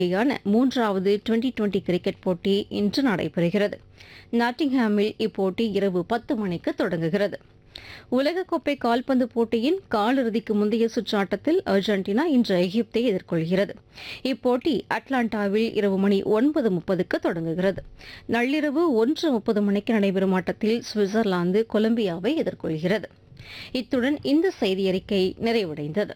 இடையேயான மூன்றாவது twenty cricket போட்டி இன்று நடைபெறுகிறது. நாட்டிங்ஹாமில் இப்போட்டி இரவு 10 மணிக்கு தொடங்குகிறது. உலகக்கோப்பை கால்பந்து போட்டியின் காலிறுதிக்கு முந்தைய சுற்று ஆட்டத்தில் அர்ஜென்டினா இன்று எகிப்தை எதிர்கொள்கிறது. இப்போட்டி அட்லாண்டாவில் இரவு மணி 9:30க்கு தொடங்குகிறது. நள்ளிரவு 1:30 மணிக்கு நடைபெறும் ஆட்டத்தில் சுவிட்சர்லாந்து கொலம்பியாவை எதிர்கொள்கிறது. இத்துடன் இந்த செய்தியறிக்கை நிறைவடைந்தது.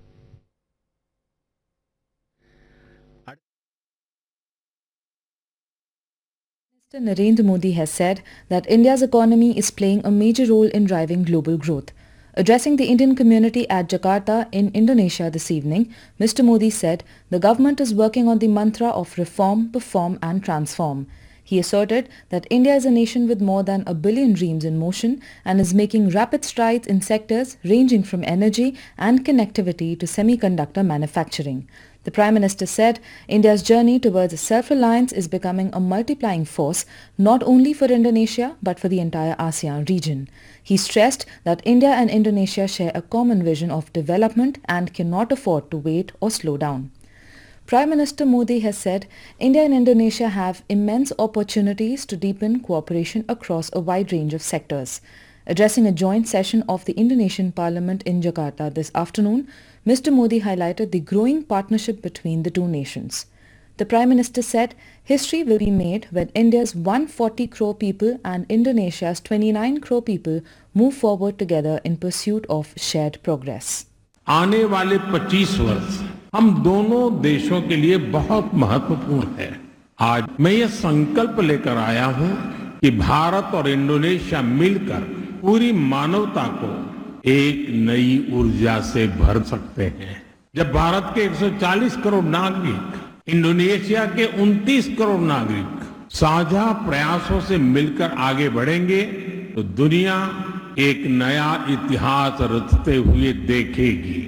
Mr. Narendra Modi has said that India's economy is playing a major role in driving global growth. Addressing the Indian community at Jakarta in Indonesia this evening, Mr. Modi said the government is working on the mantra of reform, perform and transform. He asserted that India is a nation with more than 1 billion dreams in motion and is making rapid strides in sectors ranging from energy and connectivity to semiconductor manufacturing. The Prime Minister said India's journey towards self-reliance is becoming a multiplying force not only for Indonesia but for the entire ASEAN region. He stressed that India and Indonesia share a common vision of development and cannot afford to wait or slow down. Prime Minister Modi has said India and Indonesia have immense opportunities to deepen cooperation across a wide range of sectors. Addressing a joint session of the Indonesian Parliament in Jakarta this afternoon, Mr. Modi highlighted the growing partnership between the two nations. The Prime Minister said history will be made when India's 140 crore people and Indonesia's 29 crore people move forward together in pursuit of shared progress. आने वाले 25 वर्ष हम दोनों देशों के लिए बहुत महत्वपूर्ण है। आज मैं ये संकल्प लेकर आया हूं कि भारत और इंडोनेशिया मिलकर पूरी मानवता को एक नई ऊर्जा से भर सकते हैं। जब भारत के 140 करोड़ नागरिक इंडोनेशिया के 29 करोड़ नागरिक साझा प्रयासों से मिलकर आगे बढ़ेंगे तो दुनिया एक नया इतिहास रचते हुए देखेगी।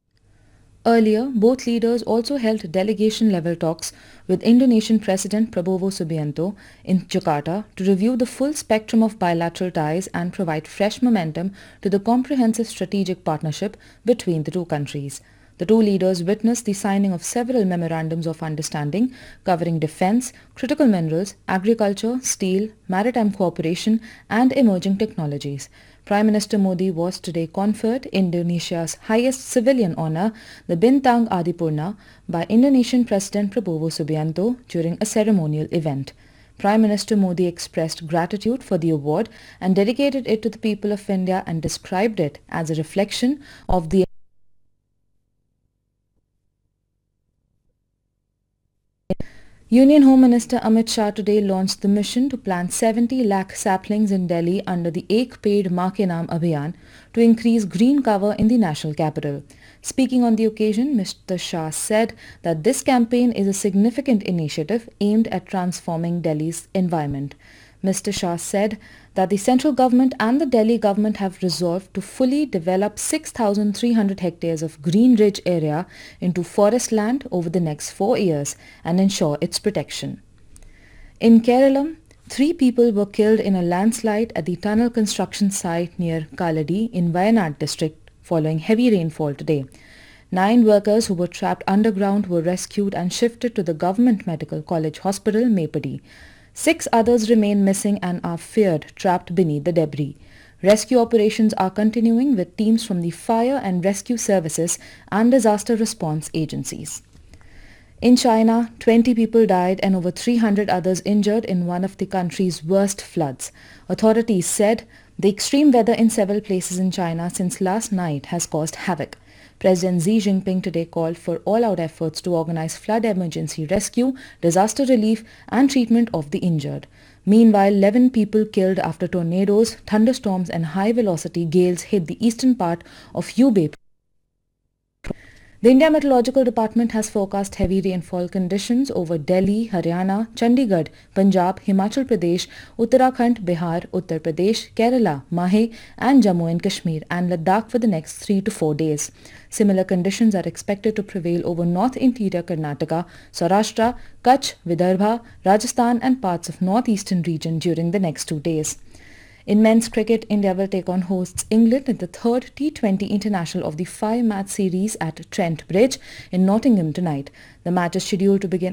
Earlier, both leaders also held delegation-level talks with Indonesian President Prabowo Subianto in Jakarta to review the full spectrum of bilateral ties and provide fresh momentum to the comprehensive strategic partnership between the two countries. The two leaders witnessed the signing of several memorandums of understanding covering defense, critical minerals, agriculture, steel, maritime cooperation and emerging technologies. Prime Minister Modi was today conferred Indonesia's highest civilian honor, the Bintang Adipurna, by Indonesian President Prabowo Subianto during a ceremonial event. Prime Minister Modi expressed gratitude for the award and dedicated it to the people of India and described it as a reflection of the Union Home Minister Amit Shah today launched the mission to plant 70 lakh saplings in Delhi under the Ek Ped Maa Ke Naam Abhiyan to increase green cover in the national capital. Speaking on the occasion, Mr. Shah said that this campaign is a significant initiative aimed at transforming Delhi's environment. Mr. Shah said that the central government and the Delhi government have resolved to fully develop 6,300 hectares of green ridge area into forest land over the next 4 years and ensure its protection. In Kerala, 3 people were killed in a landslide at the tunnel construction site near Kaladi in Wayanad district following heavy rainfall today. 9 workers who were trapped underground were rescued and shifted to the Government Medical College Hospital, Mepadi. 6 others remain missing and are feared trapped beneath the debris. Rescue operations are continuing with teams from the fire and rescue services and disaster response agencies. In China, 20 people died and over 300 others injured in one of the country's worst floods. Authorities said the extreme weather in several places in China since last night has caused havoc. President Xi Jinping today called for all-out efforts to organize flood emergency rescue, disaster relief and treatment of the injured. Meanwhile, 11 people killed after tornadoes, thunderstorms and high-velocity gales hit the eastern part of Hubei. The India Meteorological Department has forecast heavy rainfall conditions over Delhi, Haryana, Chandigarh, Punjab, Himachal Pradesh, Uttarakhand, Bihar, Uttar Pradesh, Kerala, Mahe and Jammu and Kashmir and Ladakh for the next 3 to 4 days. Similar conditions are expected to prevail over North Interior Karnataka, Saurashtra, Kutch, Vidarbha, Rajasthan and parts of northeastern region during the next 2 days. In men's cricket, India will take on hosts England in the third T20 international of the 5-match series at Trent Bridge in Nottingham tonight. The match is scheduled to begin